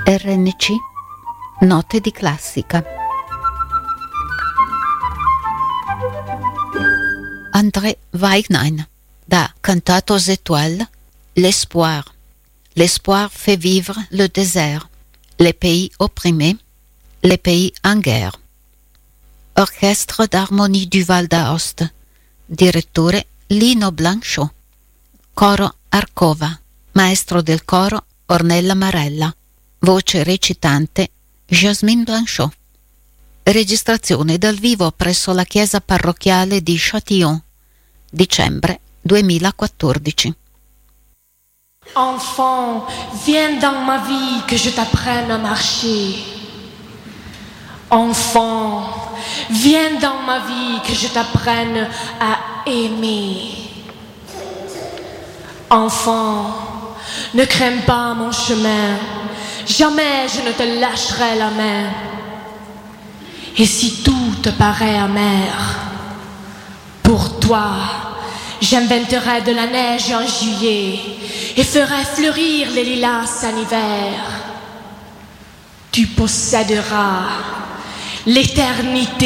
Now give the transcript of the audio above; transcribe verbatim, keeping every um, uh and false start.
R N C Note di classica. André Weignein, da Cantatos étoiles, l'espoir. L'espoir fait vivre le désert, les pays opprimés, les pays en guerre. Orchestre d'harmonie du Val d'Aoste, direttore Lino Blanchot. Coro Arcova, maestro del coro Ornella Marella, voce recitante Jasmine Blanchot. Registrazione dal vivo presso la chiesa parrocchiale di Châtillon, dicembre duemilaquattordici. Enfant, viens dans ma vie que je t'apprenne à marcher. Enfant, viens dans ma vie que je t'apprenne à aimer. Enfant, ne crains pas mon chemin, jamais je ne te lâcherai la main. Et si tout te paraît amer, pour toi, j'inventerai de la neige en juillet et ferai fleurir les lilas en hiver. Tu posséderas l'éternité